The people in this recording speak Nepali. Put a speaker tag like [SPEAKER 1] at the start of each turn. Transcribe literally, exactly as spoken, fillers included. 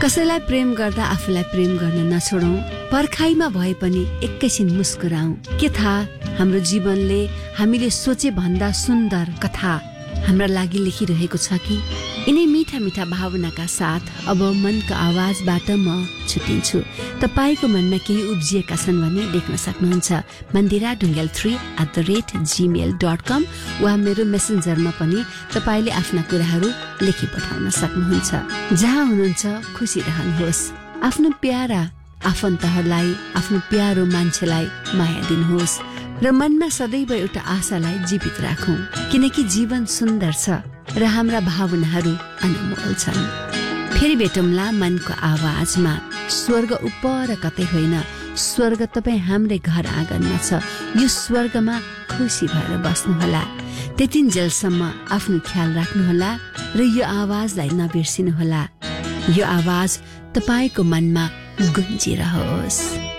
[SPEAKER 1] कसैलाई प्रेम गर्दा आफूलाई प्रेम गर्न नछोडौं, पर्खाइमा भए पनि एकैछिन मुस्कुराऊ। के थाहा हाम्रो जीवनले हामीले सोचे भन्दा सुन्दर कथा हाम्रा लागि लेखिरहेको छ कि। यिनै मिठा मिठा भावनाका साथ अब मनको आवाजबाट म छुट्टिन्छु। तपाईको मनमा केही उब्जिएका छन् भने लेख्न सक्नुहुन्छ Mandira Dhungel three at the rate Gmail dot कम वा मेरो मेसेन्जरमा पनि तपाईले आफ्ना कुराहरू लेखी पठाउन सक्नुहुन्छ। जहाँ हुनुहुन्छ खुसी रहनुहोस्। आफ्नो प्यारा आफन्तहरूलाई, आफ्नो प्यारो मान्छेलाई माया दिनुहोस् र मनमा सदैव एउटा आशालाई जीवित राखौं, किनकि जीवन सुन्दर छ र हाम्रा भावनाहरू अनमोल छन्। फेरि भेटौँला मनको आवाजमा। स्वर्ग उपर कतै होइन, स्वर्ग तपाई हाम्रै घर आँगनमा छ। यो स्वर्गमा खुसी भएर बस्नुहोला। त्यतिन्जेलसम्म आफ्नो ख्याल राख्नुहोला र यो आवाजलाई नबिर्सिनुहोला। यो आवाज तपाईको मनमा गुन्जिरहोस्।